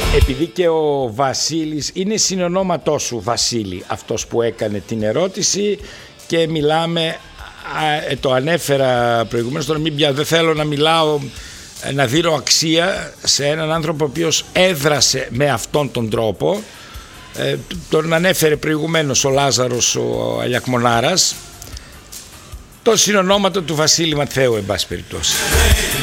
Επειδή και ο Βασίλης είναι συνονόματός σου, Βασίλη, αυτός που έκανε την ερώτηση, και μιλάμε, το ανέφερα προηγουμένως, τώρα δεν θέλω να μιλάω, να δίνω αξία σε έναν άνθρωπο ο οποίος έδρασε με αυτόν τον τρόπο. Τον ανέφερε προηγουμένως ο Λάζαρος ο Αλιακμονάρας, το συνονόματο του Βασίλη Ματθαίου, εν πάση περιπτώσει.